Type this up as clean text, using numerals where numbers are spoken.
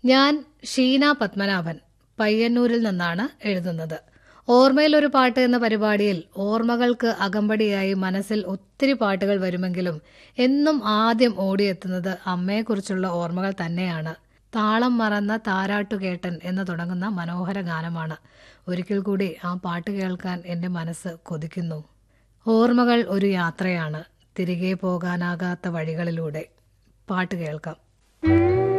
ഞാൻ ഷീന പത്മനാഭൻ, പയ്യന്നൂരിൽ നിന്നാണ് എഴുതുന്നത്. ഓർമ്മയിലൊരു പാട്ട് എന്ന പരിപാടിയിൽ ഓർമ്മകൾക്ക് അകമ്പടിയായി മനസ്സിൽ ഒത്തിരി പാട്ടുകൾ വരുമെങ്കിലും എന്നും ആദ്യം ഓടിയെത്തുന്നത് അമ്മയെക്കുറിച്ചുള്ള ഓർമ്മകൾ തന്നെയാണ്. താളം മറന്ന താരാട്ടുകേട്ടൻ എന്ന് തുടങ്ങുന്ന മനോഹര ഗാനമാണ്. ഒരിക്കൽ കൂടി ആ പാട്ട് കേൾക്കാൻ എൻ്റെ മനസ്സ് കൊതിക്കുന്നു. ഓർമ്മകൾ ഒരു യാത്രയാണ്, തിരികെ പോകാനാകാത്ത വഴികളിലൂടെ. പാട്ട് കേൾക്കാം.